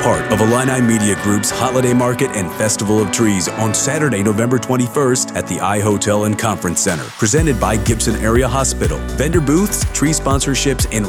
part of Illini Media Group's Holiday Market and Festival of Trees on Saturday, November 21st at the iHotel and Conference Center. Presented by Gibson Area Hospital. Vendor booths, tree sponsorships, and